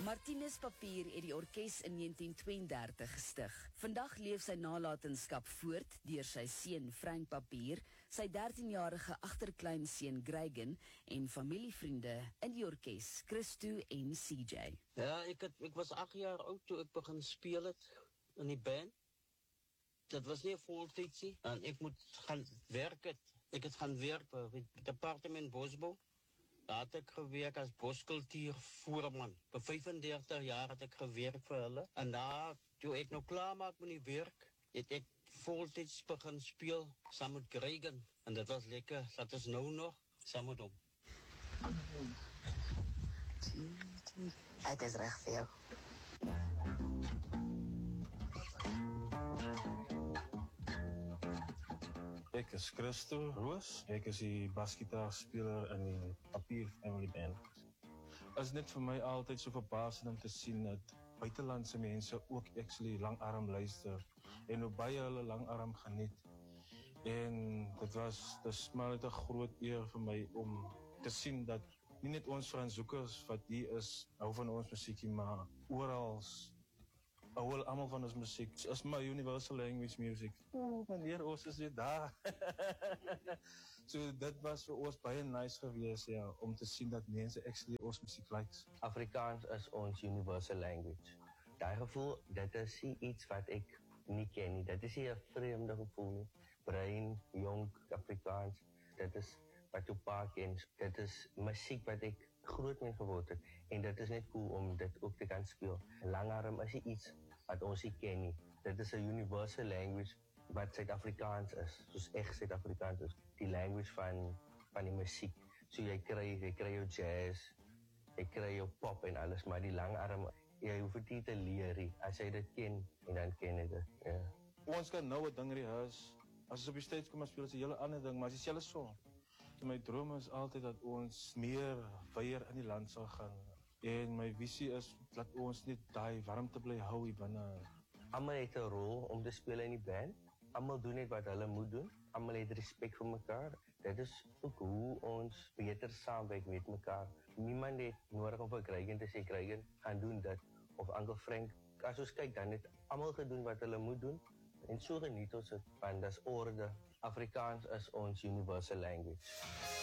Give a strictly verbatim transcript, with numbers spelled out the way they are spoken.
Martinez Papier het die orkes in negentien tweeëndertig gestig. Vandag leef sy nalatenskap voort deur sy seun Frank Papier, sy dertienjarige agterkleinseun Gregen en familievriende in die orkes, Christo en C J. Ja, ek, het, ek was agt jaar oud toe ek begin speel het in die band. Dat was nie 'n voltydsie en ek moet gaan werk het. Ek het gaan werk by het departement Bosbou. Daar het ek gewerk as boskultuurvoerman. Vir vyfendertig jaar het ek gewerk vir hulle. En daar, toe ek nou klaar maak met die werk, het ek voltyds begin speel saam met Gregen. En dit was lekker, dat is nou nog saam met hom. Het is reg vir jou. Ek is Christo Roos. Ek is die basgitaarspeler in die Papier Family Band. Het is net vir my altyd so verbasend om te sien dat buitelandse mense ook actually langarm luister en hoe baie hulle langarm geniet. En dit was dis maar net 'n groot eer vir my om te sien dat nie net ons Franszoekers wat hier is, hou van ons musiekie, maar oral hou allemaal van ons muziek. Het is my universal language music. Oeh, meneer, ons is weer daar. So dit was vir ons baie nice geweest, ja, om te sien dat mense actually ons muziek likes. Afrikaans is ons universal language. Daai gevoel, dit is nie iets wat ek nie ken nie. Dit is nie 'n vreemde gevoel nie. Brein, jonk, Afrikaans, dit is wat jou pa ken. Dit is muziek wat ek groot mee geword het. En dit is net cool om dit ook te kan speel. Langarm is nie iets wat ons nie ken nie. Dit is 'n universal language wat Suid-Afrikaans is, soos echt Suid-Afrikaans is. Die language van, van die muziek. So jy kry, jy kry jou jazz, jy kry jou pop en alles, maar die langarm, jy hoef het nie te leer nie. As jy dit ken, en dan ken jy dit, ja. Ons kan nou 'n ding rehearse. As ons op die stage kom en speel, is 'n hele ander ding, maar as dieselfde song. My droom is altyd dat ons meer weier in die land sal gaan. En my visie is dat ons net daai warmte bly hou hier binne. Almal het 'n rol om te speel in die band. Almal doen net wat hulle moet doen. Almal het respek vir mekaar. Dit is ook hoe ons beter saamwerk met mekaar. Niemand het nodig om vir Gregen te sê Gregen gaan doen dit of Uncle Frank. As ons kyk dan het almal gedoen wat hulle moet doen en so geniet ons dit want dis orde. Afrikaans is ons universal language.